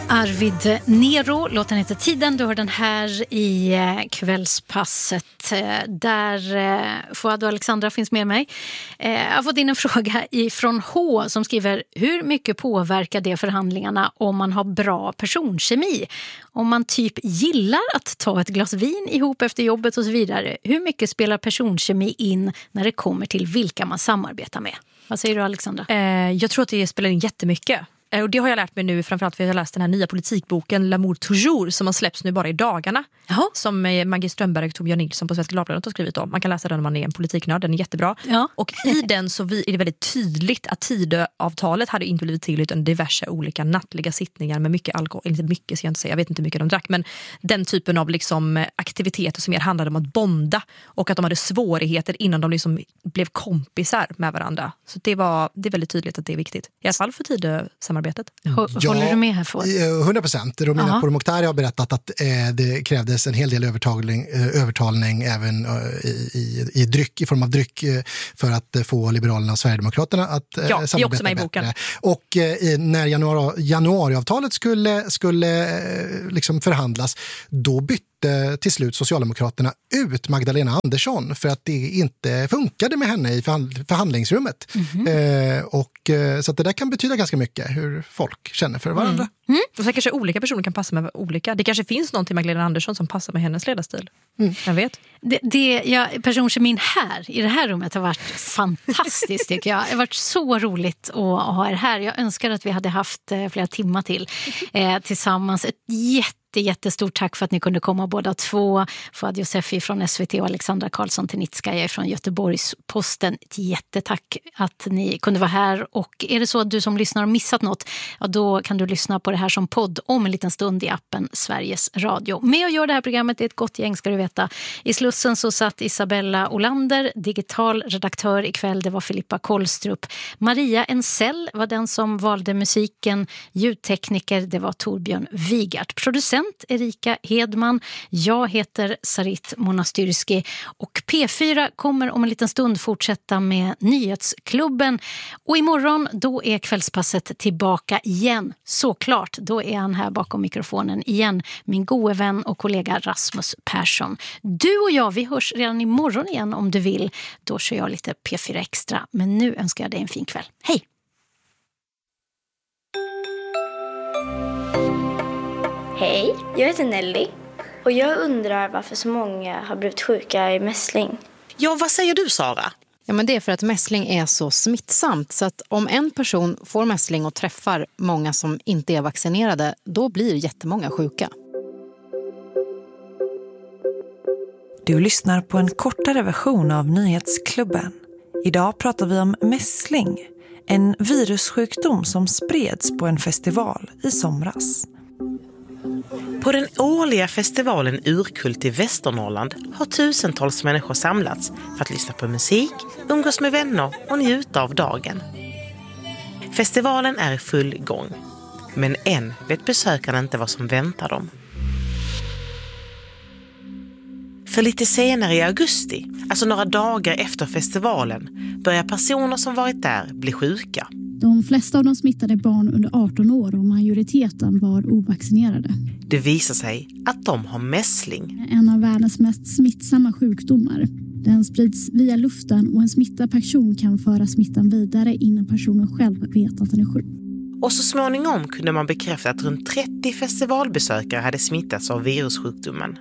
Arvid Nero, låten heter Tiden. Du hör den här i kvällspasset där Fouad och Alexandra finns med mig. Jag har fått in en fråga från H som skriver: hur mycket påverkar det förhandlingarna om man har bra personkemi? Om man typ gillar att ta ett glas vin ihop efter jobbet och så vidare. Hur mycket spelar personkemi in när det kommer till vilka man samarbetar med? Vad säger du, Alexandra? Jag tror att det spelar in jättemycket. Och det har jag lärt mig nu, framförallt för att jag har läst den här nya politikboken L'amour toujours som har släppts nu bara i dagarna. Jaha. Som Maggie Strömberg och Torbjörn Nilsson på Svenska Dagbladet har skrivit om. Man kan läsa den om man är en politiknörd, den är jättebra. Ja. Och i den så är det väldigt tydligt att Tidöavtalet hade inte blivit till utan diverse olika nattliga sittningar med mycket alkohol. Inte mycket, ska jag inte säga, jag vet inte hur mycket de drack. Men den typen av liksom aktiviteter som mer handlade om att bonda. Och att de hade svårigheter innan de liksom blev kompisar med varandra. Så det är väldigt tydligt att det är viktigt. I alla fall för Tidö-samarbetet. Håller du med här, Fouad? 100%. Romina Pourmokhtari har berättat att det krävdes en hel del övertalning även i dryck, i form av dryck för att få Liberalerna och Sverigedemokraterna att samarbeta det är också med i boken. Bättre. Och när januariavtalet skulle liksom förhandlas, då bytte till slut Socialdemokraterna ut Magdalena Andersson för att det inte funkade med henne i förhandlingsrummet. Så att det där kan betyda ganska mycket hur folk känner för varandra. Och så kanske olika personer kan passa med olika. Det kanske finns någon till Magdalena Andersson som passar med hennes ledarstil. Jag vet. Personkemin här i det här rummet har varit fantastiskt, tycker jag. Det har varit så roligt att ha er här. Jag önskar att vi hade haft flera timmar till tillsammans. Ett jättestort tack för att ni kunde komma båda två. Fouad Youssefi från SVT och Alexandra Karlsson-Tenitskaja från Göteborgs-Posten. Ett jättetack att ni kunde vara här. Och är det så att du som lyssnar har missat något, ja, då kan du lyssna på det här som podd om en liten stund i appen Sveriges Radio. Med och gör det här programmet är ett gott gäng, ska du veta. I Slussen så satt Isabella Olander, digital redaktör ikväll, det var Filippa Kollstrup. Maria Ensell var den som valde musiken, ljudtekniker, det var Torbjörn Wigart. Producent Erika Hedman, jag heter Sarit Monastyrski och P4 kommer om en liten stund fortsätta med Nyhetsklubben. Och imorgon då är kvällspasset tillbaka igen, såklart. Då är han här bakom mikrofonen igen, min gode vän och kollega Rasmus Persson. Du och jag, vi hörs redan imorgon igen om du vill. Då kör jag lite P4 Extra, men nu önskar jag dig en fin kväll. Hej! Hej, jag heter Nelly och jag undrar varför så många har blivit sjuka i mässling. Ja, vad säger du, Sara? Ja, men det är för att mässling är så smittsamt, så att om en person får mässling och träffar många som inte är vaccinerade, då blir jättemånga sjuka. Du lyssnar på en kortare version av Nyhetsklubben. Idag pratar vi om mässling, en virussjukdom som spreds på en festival i somras. På den årliga festivalen Urkult i Västernorrland har tusentals människor samlats för att lyssna på musik, umgås med vänner och njuta av dagen. Festivalen är i full gång, men än vet besökarna inte vad som väntar dem. För lite senare i augusti, alltså några dagar efter festivalen, börjar personer som varit där bli sjuka. De flesta av de smittade barn under 18 år och majoriteten var ovaccinerade. Det visar sig att de har mässling. En av världens mest smittsamma sjukdomar. Den sprids via luften och en smittad person kan föra smittan vidare innan personen själv vet att den är sjuk. Och så småningom kunde man bekräfta att runt 30 festivalbesökare hade smittats av virussjukdomen.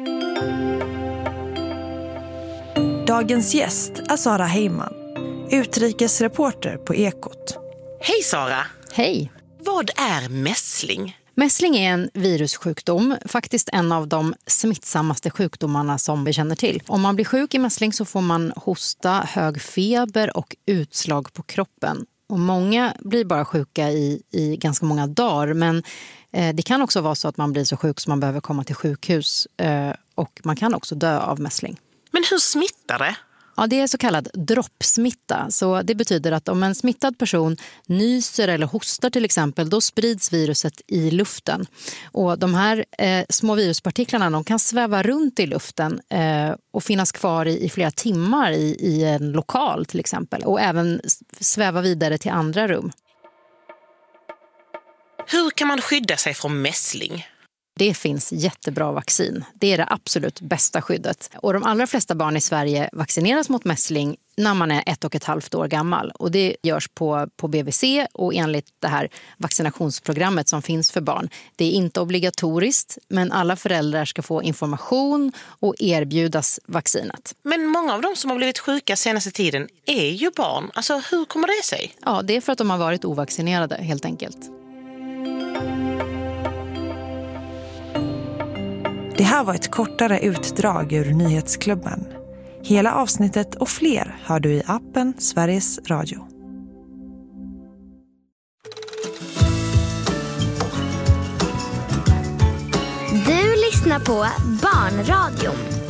Dagens gäst är Sara Heyman, utrikesreporter på Ekot. Hej Sara! Hej! Vad är mässling? Mässling är en virussjukdom, faktiskt en av de smittsammaste sjukdomarna som vi känner till. Om man blir sjuk i mässling så får man hosta, hög feber och utslag på kroppen. Och många blir bara sjuka i ganska många dagar, men det kan också vara så att man blir så sjuk så man behöver komma till sjukhus och man kan också dö av mässling. Men hur smittar det? Ja, det är så kallad droppsmitta. Så det betyder att om en smittad person nyser eller hostar till exempel, då sprids viruset i luften. Och de här små viruspartiklarna, de kan sväva runt i luften och finnas kvar i flera timmar i en lokal till exempel. Och även sväva vidare till andra rum. Hur kan man skydda sig från mässling? Det finns jättebra vaccin. Det är det absolut bästa skyddet. Och de allra flesta barn i Sverige vaccineras mot mässling när man är 1,5 år gammal. Och det görs på BVC och enligt det här vaccinationsprogrammet som finns för barn. Det är inte obligatoriskt, men alla föräldrar ska få information och erbjudas vaccinet. Men många av de som har blivit sjuka senaste tiden är ju barn. Alltså, hur kommer det sig? Ja, det är för att de har varit ovaccinerade helt enkelt. Det här var ett kortare utdrag ur Nyhetsklubben. Hela avsnittet och fler hör du i appen Sveriges Radio. Du lyssnar på Barnradion.